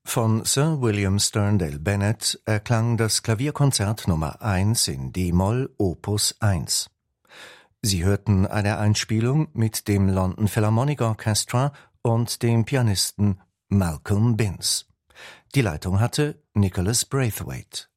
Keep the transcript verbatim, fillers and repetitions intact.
Von Sir William Sterndale Bennett erklang das Klavierkonzert Nummer eins in d-Moll Opus eins. Sie hörten eine Einspielung mit dem London Philharmonic Orchestra und dem Pianisten Malcolm Binns. Die Leitung hatte Nicholas Braithwaite.